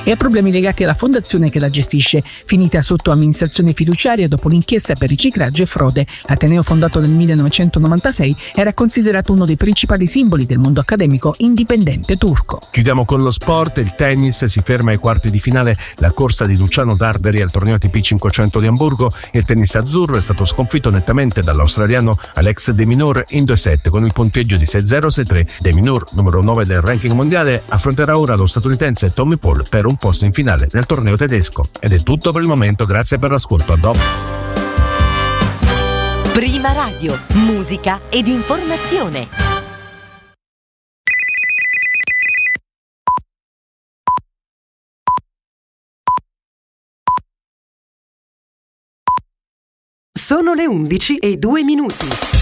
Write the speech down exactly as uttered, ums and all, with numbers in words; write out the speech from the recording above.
e a problemi legati alla fondazione che la gestisce, finita sotto amministrazione fiduciaria dopo l'inchiesta per riciclaggio e frode. L'ateneo, fondato nel millenovecentonovantasei, era considerato uno dei principali simboli del mondo accademico indipendente turco. Chiudiamo con lo sport. Il tennis si ferma ai quarti di finale la corsa di Luciano Darderi al torneo A T P cinquecento di Amburgo. Il tennista azzurro è stato sconfitto nettamente dall'australiano Alex De Minaur in due set con il punteggio di sei zero sei tre. De Minaur, numero nove del ranking mondiale, affronterà ora lo statunitense Tommy Paul per un posto in finale nel torneo tedesco. Ed è tutto per il momento, grazie per l'ascolto, a dopo. Prima Radio, musica ed informazione. Sono le undici e due minuti.